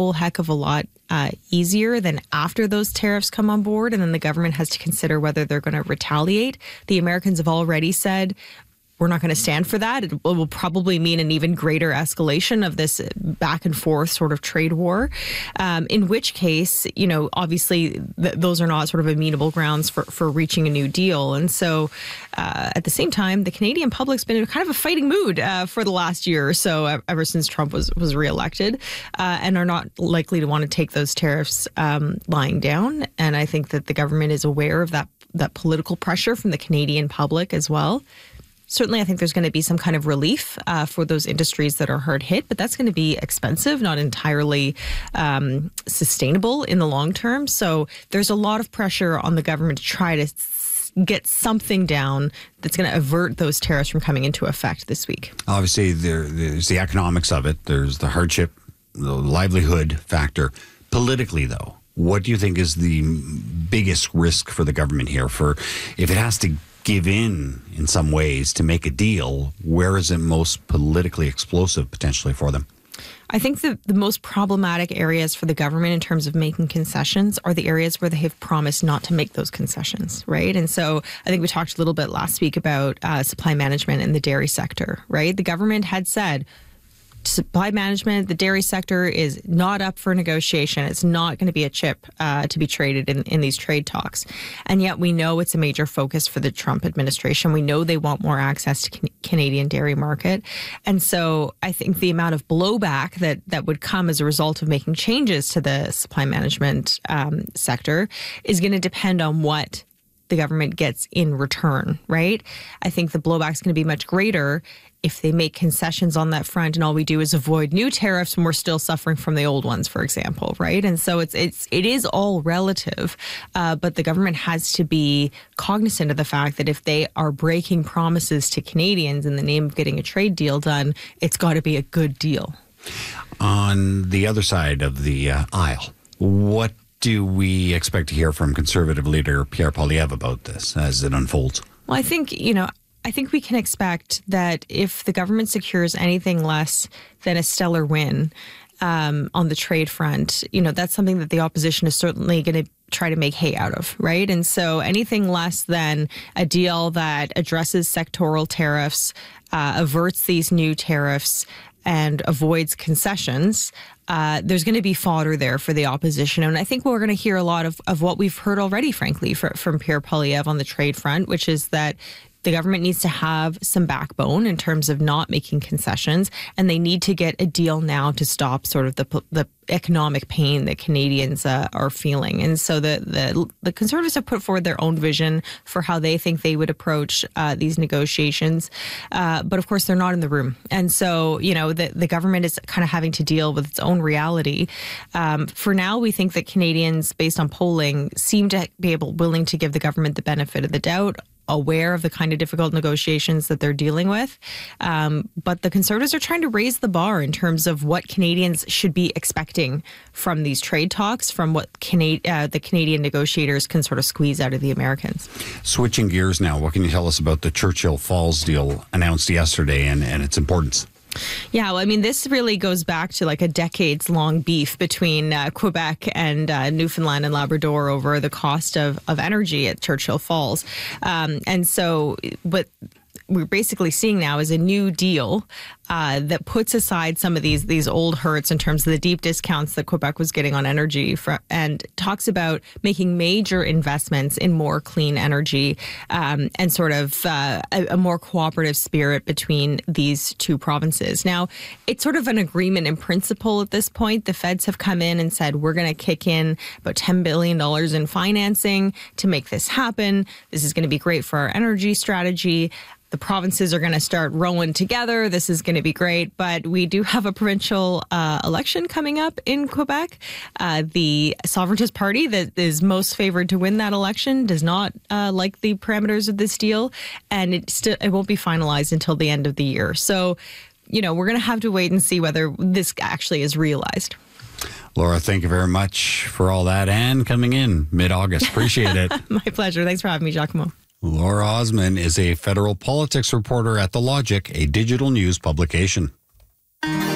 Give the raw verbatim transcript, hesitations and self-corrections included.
whole heck of a lot uh, easier than after those tariffs come on board, and then the government has to consider whether they're going to retaliate. The Americans have already said, we're not going to stand for that. It will probably mean an even greater escalation of this back and forth sort of trade war, um, in which case, you know, obviously th- those are not sort of amenable grounds for, for reaching a new deal. And so uh, at the same time, the Canadian public's been in kind of a fighting mood uh, for the last year or so, ever since Trump was, was reelected, uh, and are not likely to want to take those tariffs um, lying down. And I think that the government is aware of that, that political pressure from the Canadian public as well. Certainly, I think there's going to be some kind of relief uh, for those industries that are hard hit, but that's going to be expensive, not entirely um, sustainable in the long term. So there's a lot of pressure on the government to try to s- get something down that's going to avert those tariffs from coming into effect this week. Obviously, there, there's the economics of it. There's the hardship, the livelihood factor. Politically, though, what do you think is the biggest risk for the government here? For if it has to give in in some ways to make a deal, where is it most politically explosive potentially for them? I think the, the most problematic areas for the government in terms of making concessions are the areas where they have promised not to make those concessions, right? And so I think we talked a little bit last week about uh, supply management in the dairy sector, right? The government had said, supply management, the dairy sector is not up for negotiation. It's not going to be a chip uh, to be traded in, in these trade talks. And yet we know it's a major focus for the Trump administration. We know they want more access to can- Canadian dairy market. And so I think the amount of blowback that, that would come as a result of making changes to the supply management um, sector is going to depend on what the government gets in return, right? I think the blowback is going to be much greater if they make concessions on that front and all we do is avoid new tariffs and we're still suffering from the old ones, for example, right? And so it's it's it is all relative, uh, but the government has to be cognizant of the fact that if they are breaking promises to Canadians in the name of getting a trade deal done, it's got to be a good deal. On the other side of the uh, aisle, what do we expect to hear from Conservative leader Pierre Poilievre about this as it unfolds? Well, I think, you know, I think we can expect that if the government secures anything less than a stellar win um, on the trade front, you know, that's something that the opposition is certainly going to try to make hay out of, right? And so anything less than a deal that addresses sectoral tariffs, uh, averts these new tariffs, and avoids concessions, uh, there's going to be fodder there for the opposition. And I think we're going to hear a lot of, of what we've heard already, frankly, for, from Pierre Poilievre on the trade front, which is that the government needs to have some backbone in terms of not making concessions, and they need to get a deal now to stop sort of the the economic pain that Canadians uh, are feeling. And so the, the the Conservatives have put forward their own vision for how they think they would approach uh, these negotiations. Uh, but of course, they're not in the room. And so, you know, the, the government is kind of having to deal with its own reality. Um, for now, we think that Canadians, based on polling, seem to be able willing to give the government the benefit of the doubt, aware of the kind of difficult negotiations that they're dealing with. Um, but the Conservatives are trying to raise the bar in terms of what Canadians should be expecting from these trade talks, from what Cana- uh, the Canadian negotiators can sort of squeeze out of the Americans. Switching gears now, what can you tell us about the Churchill Falls deal announced yesterday and, and its importance? Yeah, well, I mean, this really goes back to like a decades-long beef between uh, Quebec and uh, Newfoundland and Labrador over the cost of, of energy at Churchill Falls. Um, and so what we're basically seeing now is a new deal uh, that puts aside some of these these old hurts in terms of the deep discounts that Quebec was getting on energy for, and talks about making major investments in more clean energy um, and sort of uh, a, a more cooperative spirit between these two provinces. Now, it's sort of an agreement in principle at this point. The feds have come in and said, we're going to kick in about ten billion dollars in financing to make this happen. This is going to be great for our energy strategy. The provinces are going to start rowing together. This is going to be great. But we do have a provincial uh, election coming up in Quebec. Uh, the Sovereigntist Party that is most favored to win that election does not uh, like the parameters of this deal. And it, still, it won't be finalized until the end of the year. So, you know, we're going to have to wait and see whether this actually is realized. Laura, thank you very much for all that and coming in mid-August. Appreciate it. My pleasure. Thanks for having me, Giacomo. Laura Osman is a federal politics reporter at The Logic, a digital news publication.